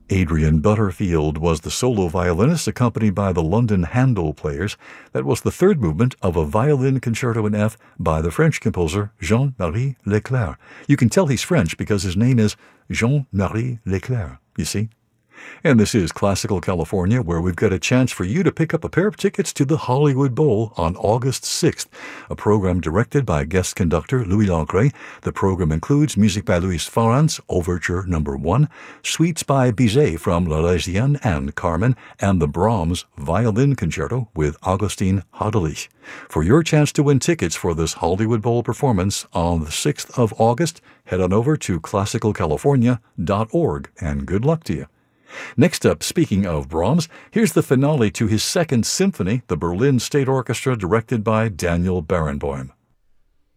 Adrian Butterfield was the solo violinist accompanied by the London Handel Players. That was the third movement of a violin concerto in F by the French composer Jean-Marie Leclerc. You can tell he's French because his name is Jean-Marie Leclerc, you see. And this is Classical California, where we've got a chance for you to pick up a pair of tickets to the Hollywood Bowl on August 6th, a program directed by guest conductor Louis Lancret. The program includes music by Luis Farans, Overture No. 1, suites by Bizet from L'Arlésienne and Carmen, and the Brahms Violin Concerto with Augustin Hadelich. For your chance to win tickets for this Hollywood Bowl performance on the 6th of August, head on over to classicalcalifornia.org, and good luck to you. Next up, speaking of Brahms, here's the finale to his second symphony, the Berlin State Orchestra, directed by Daniel Barenboim.